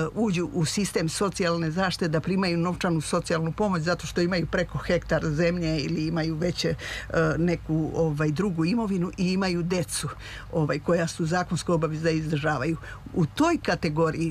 uđu u sistem socijalne zaštite, da primaju novčanu socijalnu pomoć zato što imaju preko hektar zemlje ili imaju veće neku drugu imovinu i imaju decu koja su zakonsko obavezna da izdržavaju. U toj kategoriji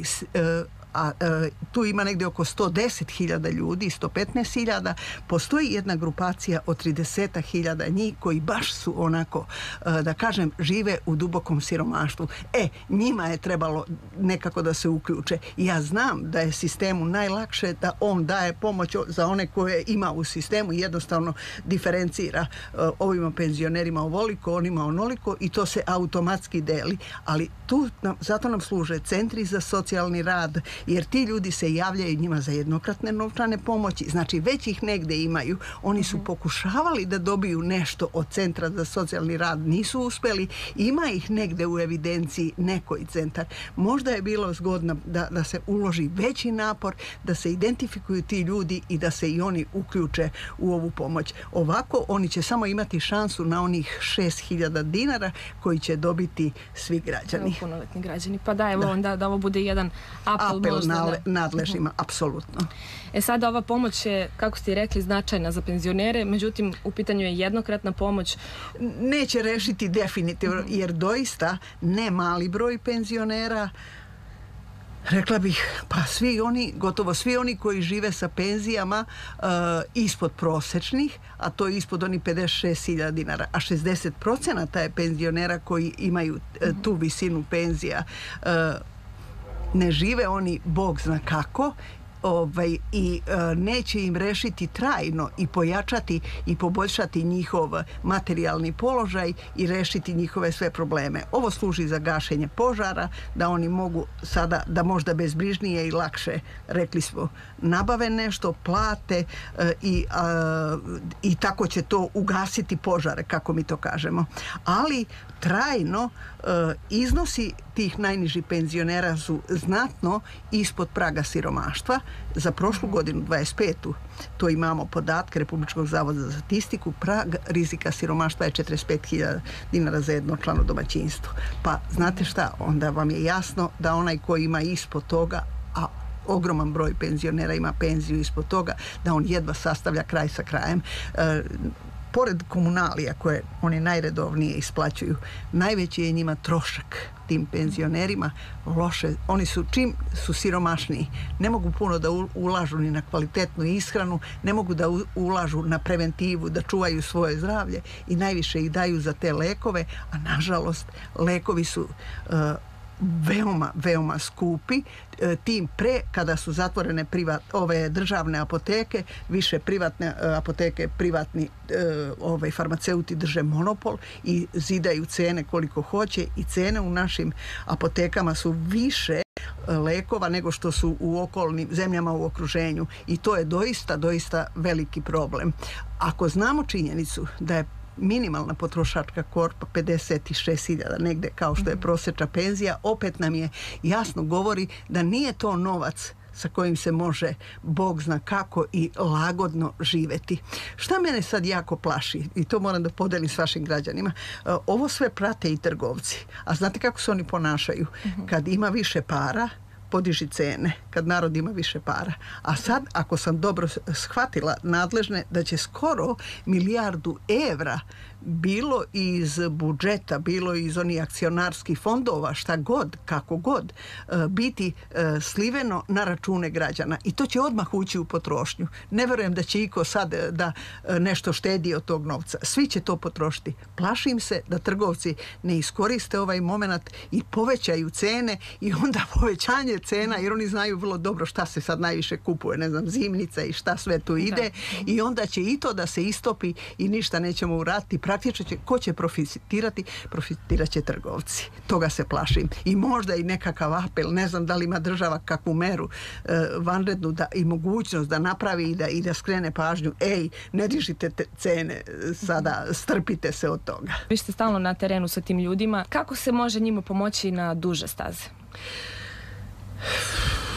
tu ima negdje oko 110.000 ljudi, 115.000, postoji jedna grupacija od 30.000 njih koji baš su onako, da kažem, žive u dubokom siromaštvu. Njima je trebalo nekako da se uključe. Ja znam da je sistemu najlakše da on daje pomoć za one koje ima u sistemu i jednostavno diferencira ovima penzionerima ovoliko, onima onoliko i to se automatski deli. Ali zato nam služe centri za socijalni rad, jer ti ljudi se javljaju njima za jednokratne novčane pomoći, znači već ih negde imaju. Oni su pokušavali da dobiju nešto od centra za socijalni rad, nisu uspeli, ima ih negde u evidenciji nekoj centar. Možda je bilo zgodno da se uloži veći napor, da se identifikuju ti ljudi i da se i oni uključe u ovu pomoć. Ovako oni će samo imati šansu na onih 6.000 dinara koji će dobiti svi građani. Punoletni građani. Pa da, evo onda da ovo bude jedan apel nadležnima, apsolutno. Sada ova pomoć je, kako ste rekli, značajna za penzionere, međutim u pitanju je jednokratna pomoć. Neće rešiti definitivno, jer doista ne mali broj penzionera, rekla bih, pa gotovo svi oni koji žive sa penzijama ispod prosečnih, a to je ispod onih 56.000 dinara, a 60% je penzionera koji imaju tu visinu penzija. Ne žive oni Bog zna kako i neće im rešiti trajno i pojačati i poboljšati njihov materijalni položaj i rešiti njihove sve probleme. Ovo služi za gašenje požara, da oni mogu sada da možda bezbrižnije i lakše, rekli smo, nabave nešto, plate i tako će to ugasiti požare, kako mi to kažemo. Ali trajno iznosi tih najnižih penzionera su znatno ispod praga siromaštva. Za prošlu godinu, 25. to imamo podatke Republičkog zavoda za statistiku, prag rizika siromaštva je 45.000 dinara za jednočlano domaćinstvo. Pa znate šta, onda vam je jasno da onaj koji ima ispod toga, a ogroman broj penzionera ima penziju ispod toga, da on jedva sastavlja kraj sa krajem. Pored komunalija koje oni najredovnije isplaćuju, najveći je njima trošak tim penzionerima. Oni su, čim su siromašniji, ne mogu puno da ulažu ni na kvalitetnu ishranu, ne mogu da ulažu na preventivu, da čuvaju svoje zdravlje i najviše ih daju za te lekove, a nažalost lekovi su veoma, veoma skupi, tim pre kada su zatvorene ove državne apoteke, više privatne apoteke, privatni farmaceuti drže monopol i zidaju cene koliko hoće i cene u našim apotekama su više lekova nego što su u okolnim zemljama u okruženju i to je doista, doista veliki problem. Ako znamo činjenicu da je minimalna potrošačka korpa 56.000 negde kao što je prosječna penzija, opet nam je jasno govori da nije to novac sa kojim se može Bog zna kako i lagodno živeti. Šta mene sad jako plaši, i to moram da podelim s vašim građanima, ovo sve prate i trgovci. A znate kako se oni ponašaju? Kad ima više para, podiži cene, kad narod ima više para. A sad, ako sam dobro shvatila nadležne, da će skoro 1 milijardu evra bilo iz budžeta, bilo iz onih akcionarskih fondova, šta god, kako god, biti sliveno na račune građana. I to će odmah ući u potrošnju. Ne verujem da će iko sad da nešto štedi od tog novca. Svi će to potrošiti. Plašim se da trgovci ne iskoriste ovaj moment i povećaju cene i onda povećanje cena, jer oni znaju vrlo dobro šta se sad najviše kupuje, ne znam, zimnica i šta sve tu ide i onda će i to da se istopi i ništa nećemo uraditi. Praktično ko će profitirati? Profitirat će trgovci. Toga se plašim. I možda i nekakav apel, ne znam da li ima država kakvu meru vanrednu i mogućnost da napravi i da skrene pažnju. Ne dižite cene sada, strpite se od toga. Vi ste stalno na terenu sa tim ljudima. Kako se može njima pomoći na duže staze?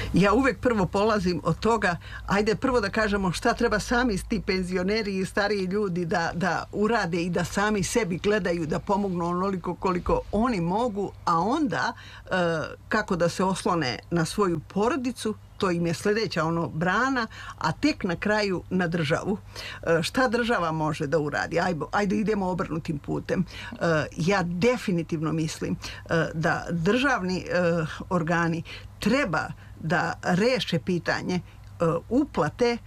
Ja uvek prvo polazim od toga, ajde prvo da kažemo šta treba sami ti penzioneri i stariji ljudi da urade i da sami sebi gledaju, da pomognu onoliko koliko oni mogu, a onda kako da se oslone na svoju porodicu, to im je sljedeća brana, a tek na kraju na državu. Šta država može da uradi? Ajde idemo obrnutim putem. Ja definitivno mislim da državni organi treba da reše pitanje uplate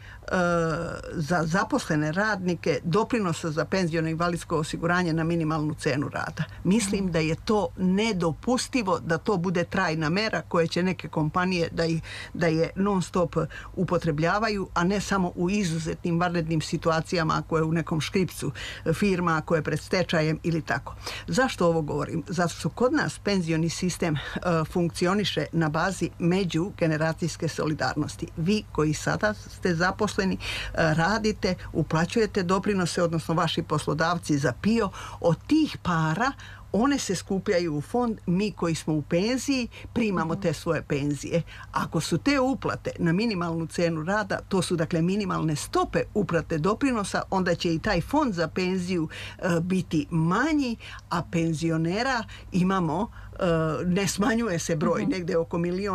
za zaposlene radnike doprinosa za penziono i invalidsko osiguranje na minimalnu cenu rada. Mislim da je to nedopustivo da to bude trajna mera koje će neke kompanije da je non stop upotrebljavaju, a ne samo u izuzetnim vanrednim situacijama ako je u nekom škripcu firma, ako je pred stečajem ili tako. Zašto ovo govorim? Zato što kod nas penzioni sistem funkcioniše na bazi međugeneracijske solidarnosti. Vi koji sada ste zaposleni, radite, uplaćujete doprinose, odnosno vaši poslodavci za PIO, od tih para one se skupljaju u fond, mi koji smo u penziji primamo te svoje penzije. Ako su te uplate na minimalnu cenu rada, to su dakle minimalne stope uplate doprinosa, onda će i taj fond za penziju biti manji, a penzionera imamo, ne smanjuje se broj, negdje oko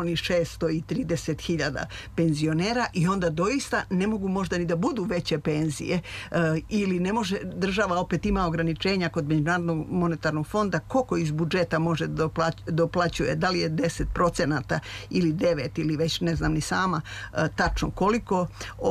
1.630.000 penzionera i onda doista ne mogu možda ni da budu veće penzije ili ne može, država opet ima ograničenja kod Međunarodnog monetarnog fonda koliko iz budžeta može doplaćuje, da li je 10% ili 9% ili već ne znam ni sama tačno koliko,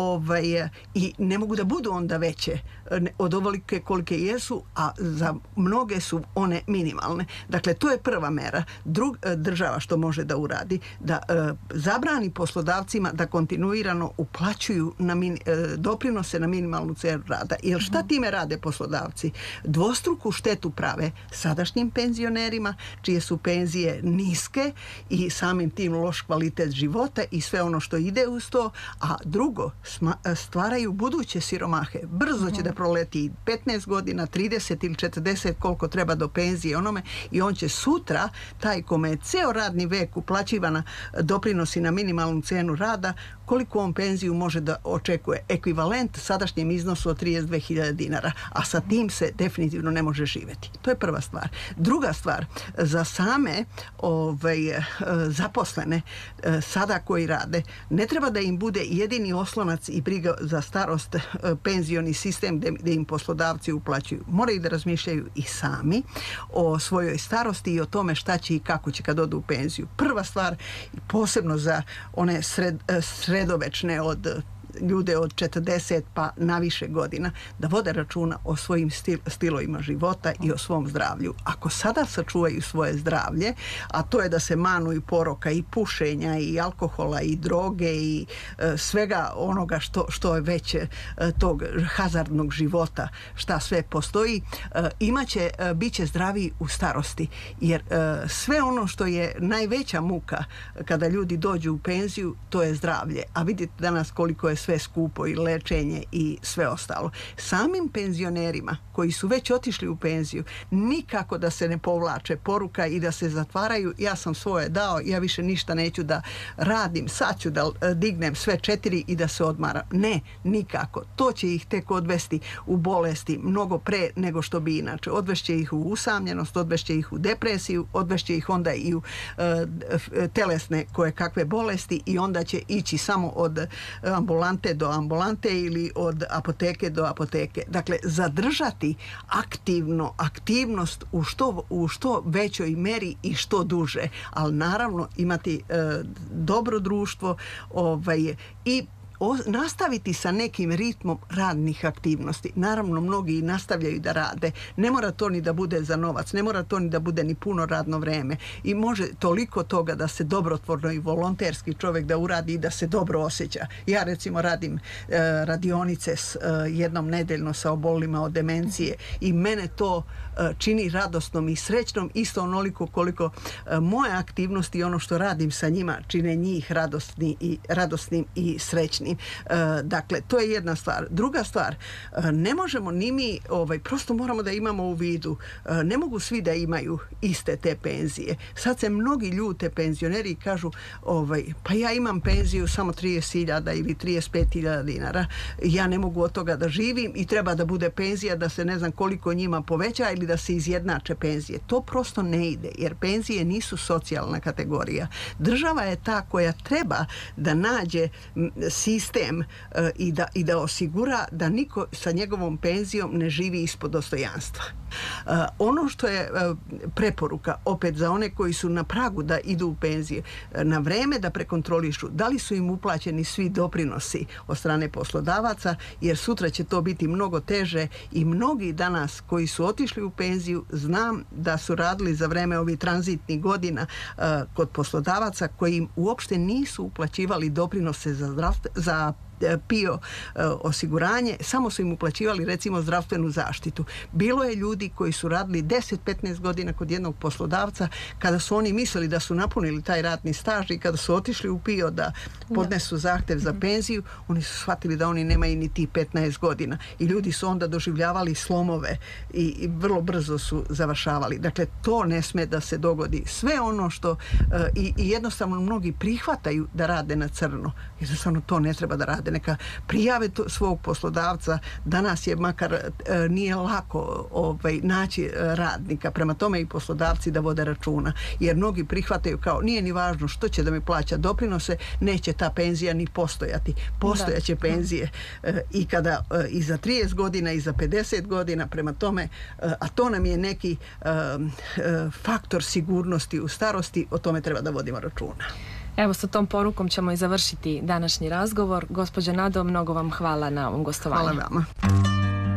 i ne mogu da budu onda veće od ovolike kolike jesu, a za mnoge su one minimalne. Dakle, to je prva mera. Država što može da uradi, da zabrani poslodavcima da kontinuirano uplaćuju doprinose na minimalnu cenu rada. Jer šta time rade poslodavci? Dvostruku štetu prave sadašnjim penzionerima, čije su penzije niske i samim tim loš kvalitet života i sve ono što ide uz to, a drugo, stvaraju buduće siromahe. Brzo će da proleti 15 godina, 30 ili 40, koliko treba do penzije onome, i on će sutra, taj kome je ceo radni vek uplaćivana doprinosi na minimalnu cenu rada, koliko on penziju može da očekuje? Ekvivalent sadašnjem iznosu od 32.000 dinara, a sa tim se definitivno ne može živjeti. To je prva stvar. Druga stvar, za same zaposlene sada koji rade, ne treba da im bude jedini oslonac i briga za starost penzioni sistem gdje im poslodavci uplaćuju. Moraju da razmišljaju i sami o svojoj starosti i o tome šta će i kako će kad odu u penziju. Prva stvar, posebno za one sredovečne od ljude od 40 pa na više godina, da vode računa o svojim stilovima života i o svom zdravlju. Ako sada sačuvaju svoje zdravlje, a to je da se manu i poroka i pušenja i alkohola i droge i svega onoga što je već tog hazardnog života, šta sve postoji, bit će zdraviji u starosti. Jer sve ono što je najveća muka kada ljudi dođu u penziju, to je zdravlje. A vidite danas koliko je sve skupo i lečenje i sve ostalo. Samim penzionerima koji su već otišli u penziju, nikako da se ne povlače poruka i da se zatvaraju, ja sam svoje dao, ja više ništa neću da radim, sad ću da dignem sve 4 i da se odmaram. Ne, nikako. To će ih tek odvesti u bolesti mnogo pre nego što bi inače. Odvešće ih u usamljenost, odvešće ih u depresiju, odvešće ih onda i u telesne koje kakve bolesti i onda će ići samo od ambulante do ambulante ili od apoteke do apoteke. Dakle, zadržati aktivnost u što većoj meri i što duže, ali naravno imati dobro društvo i nastaviti sa nekim ritmom radnih aktivnosti. Naravno, mnogi nastavljaju da rade. Ne mora to ni da bude za novac, ne mora to ni da bude ni puno radno vreme. I može toliko toga da se dobrotvorno i volonterski čovjek da uradi i da se dobro osjeća. Ja recimo radim radionice jednom nedeljno sa obolima od demencije i mene to čini radosnom i srećnom isto onoliko koliko moje aktivnosti i ono što radim sa njima čine njih radosnim i srećnim. sličnim. Dakle, to je jedna stvar. Druga stvar, ne možemo ni mi, prosto moramo da imamo u vidu, ne mogu svi da imaju iste te penzije. Sad se mnogi ljute penzioneri i kažu, pa ja imam penziju samo 30.000 ili 35.000 dinara, ja ne mogu od toga da živim i treba da bude penzija da se ne znam koliko njima poveća ili da se izjednače penzije. To prosto ne ide, jer penzije nisu socijalna kategorija. Država je ta koja treba da nađe sistem i da osigura da niko sa njegovom penzijom ne živi ispod dostojanstva. Ono što je preporuka opet za one koji su na pragu da idu u penzije, na vreme da prekontrolišu da li su im uplaćeni svi doprinosi od strane poslodavaca, jer sutra će to biti mnogo teže i mnogi danas koji su otišli u penziju, znam da su radili za vreme ovih tranzitnih godina kod poslodavaca koji im uopšte nisu uplaćivali doprinose za PIO osiguranje, samo su im uplaćivali recimo zdravstvenu zaštitu. Bilo je ljudi koji su radili 10-15 godina kod jednog poslodavca, kada su oni mislili da su napunili taj ratni staž i kada su otišli u PIO da podnesu zahtev za penziju, oni su shvatili da oni nemaju ni ti 15 godina i ljudi su onda doživljavali slomove i vrlo brzo su završavali. Dakle, to ne sme da se dogodi. Sve ono što i jednostavno mnogi prihvataju da rade na crno. Jednostavno to ne treba da rade. Neka prijave svog poslodavca. Danas je makar nije lako naći radnika. Prema tome i poslodavci da vode računa. Jer mnogi prihvataju kao nije ni važno što će da mi plaća doprinose, neće ta penzija ni postojati. Postojaće penzije i kada i za 30 godina i za 50 godina. Prema tome, a to nam je neki faktor sigurnosti u starosti, o tome treba da vodimo računa. Evo, sa tom porukom ćemo i završiti današnji razgovor. Gospođo Nado, mnogo vam hvala na ovom gostovanju. Hvala vama.